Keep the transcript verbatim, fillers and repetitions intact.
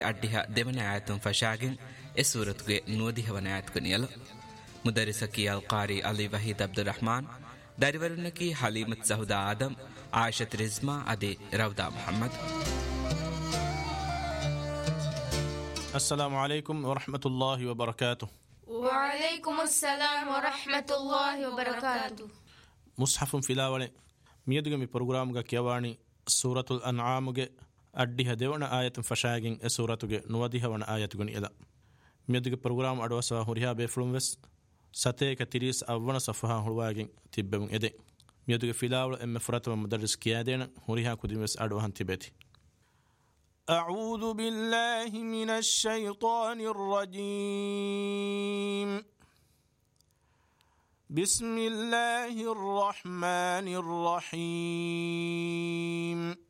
ಅಡ್ಡಿಹ ದೆವನ ಆಯತಂ ಫಶಾಗಿನ್ ಎ ಸೂರತ್ಗೆ ನೂದಿಹವನ ಆಯತ್ಕನಿಯಲ ಮುದರಿಸಕಿ ಅಲ್ ಕಾರಿ ಅಲಿ ವಹೀದ್ ಅಬ್ದುಲ್ ರಹಮಾನ್ ದರಿವರುನ್ನಕಿ ಹಲೀಮತ್ ಸಹುದಾ ಆದಮ್ ಆಯಿಷತ್ ರಿಜ್ಮಾ ಅದಿ ರೌದಾ ಮುಹಮ್ಮದ್. السلام عليكم ورحمة الله وبركاته. وعليكم السلام ورحمة الله وبركاته. مصحف فلاولي ميدغ مي پروگرامگا كيواني سورة الأنعام أديها ديونا آية فشاگين اي سورة نوديها وانا آية گني إلا ميدغ پروگرام أدوسا هوريها بفلوم وس ستيك تريس أولا صفحة هلواگين تببن إدي ميدغ فلاول ام فرات ومدرس كيادين هوريها كدين وس أدوهن تبتي. أعوذ بالله من الشيطان الرجيم. بسم الله الرحمن الرحيم.